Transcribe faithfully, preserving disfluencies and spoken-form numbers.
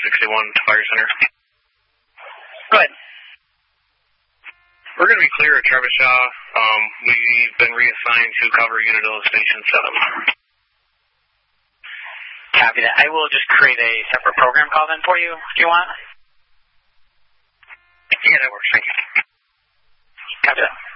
sixty-one to Fire Center. Go ahead. We're going to be clear at Travis Shaw. Um, we've been reassigned to cover Unadilla Station seven. Copy that. I will just create a separate program call then for you, if you want. Yeah, that works. Thank you. Copy that.